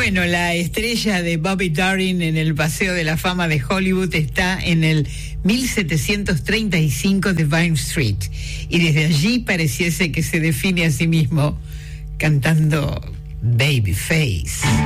Bueno, la estrella de Bobby Darin en el Paseo de la Fama de Hollywood está en el 1735 de Vine Street, y desde allí pareciese que se define a sí mismo cantando Babyface.